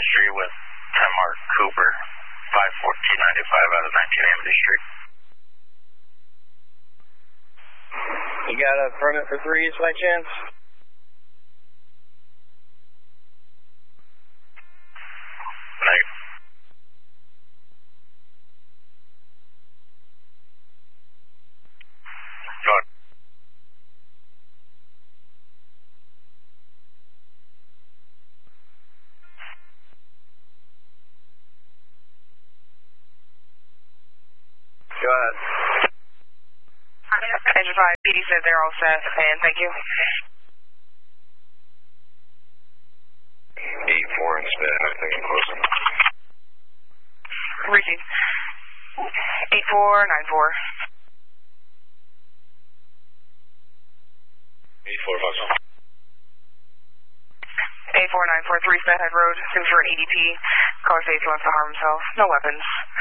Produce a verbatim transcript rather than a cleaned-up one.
Industry with ten Mark Cooper, five fourteen ninety-five out of nineteen Amity Street. You got a permit for threes by chance? Night. Go ahead. Go ahead. Engine five, P D said they're all set, and thank you. eight four and spin, I think I'm closing. Reaching. eight four nine four. eight four, Foxtrot. eight four nine four three, Fathead Road, things for an E D P. Caller says he wants to harm himself. No weapons.